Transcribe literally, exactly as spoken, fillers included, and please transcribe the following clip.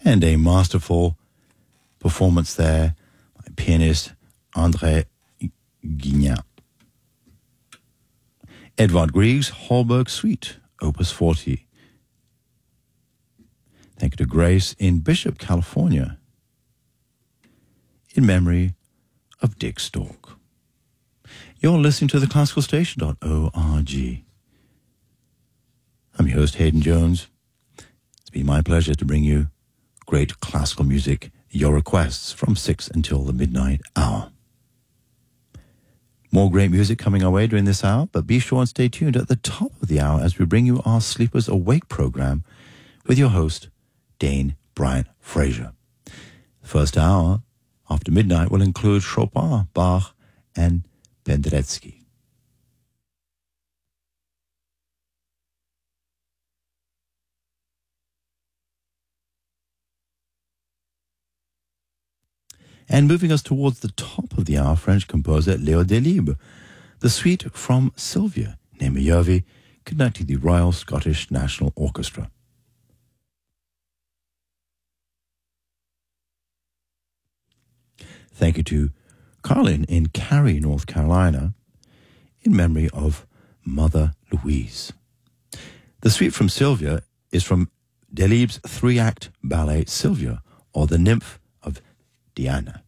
and a masterful performance there by pianist André Guignat. Edvard Grieg's Hallberg Suite, Opus forty. Thank you to Grace in Bishop, California, in memory of Dick Stork. You're listening to the classical station dot org. I'm your host, Hayden Jones. It's been my pleasure to bring you great classical music, your requests from six until the midnight hour. More great music coming our way during this hour, but be sure and stay tuned at the top of the hour as we bring you our Sleepers Awake program with your host, Dane Bryant Fraser. The first hour after midnight will include Chopin, Bach, and Penderecki. And moving us towards the top of the hour, French composer Léo Delibes, the suite from Sylvia, Nemijovi, conducting the Royal Scottish National Orchestra. Thank you to Carlin in Cary, North Carolina, in memory of Mother Louise. The suite from Sylvia is from Delibes' three-act ballet Sylvia, or The Nymph of Diana.